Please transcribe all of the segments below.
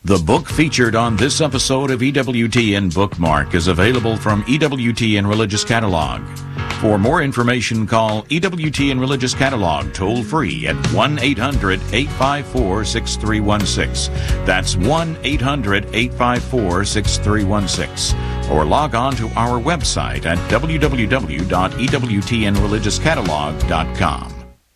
The book featured on this episode of EWTN Bookmark is available from EWTN Religious Catalog. For more information, call EWTN Religious Catalog toll-free at 1-800-854-6316. That's 1-800-854-6316. Or log on to our website at www.ewtnreligiouscatalog.com.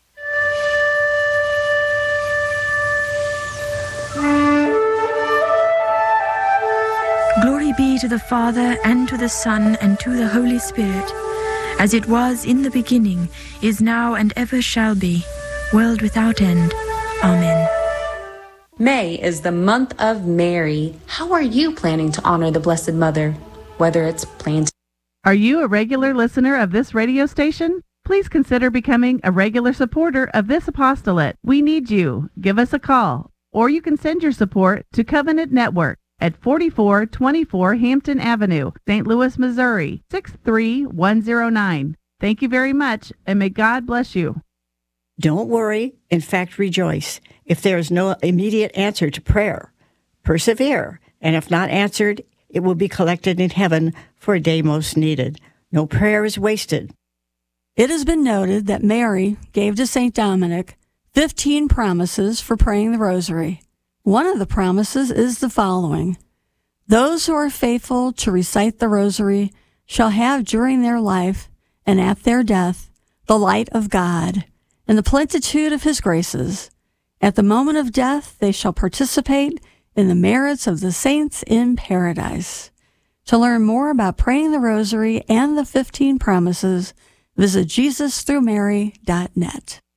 Glory be to the Father, and to the Son, and to the Holy Spirit, as it was in the beginning, is now, and ever shall be, world without end. Amen. May is the month of Mary. How are you planning to honor the Blessed Mother? Whether it's planned. Are you a regular listener of this radio station? Please consider becoming a regular supporter of this apostolate. We need you. Give us a call, or you can send your support to Covenant Network at 4424 Hampton Avenue, St. Louis, Missouri, 63109. Thank you very much, and may God bless you. Don't worry. In fact, rejoice. If there is no immediate answer to prayer, persevere. And if not answered, it will be collected in heaven for a day most needed. No prayer is wasted. It has been noted that Mary gave to St. Dominic 15 promises for praying the rosary. One of the promises is the following: those who are faithful to recite the rosary shall have during their life and at their death the light of God and the plenitude of his graces. At the moment of death they shall participate in the merits of the saints in paradise. To learn more about praying the rosary and the 15 promises, visit JesusThroughMary.net.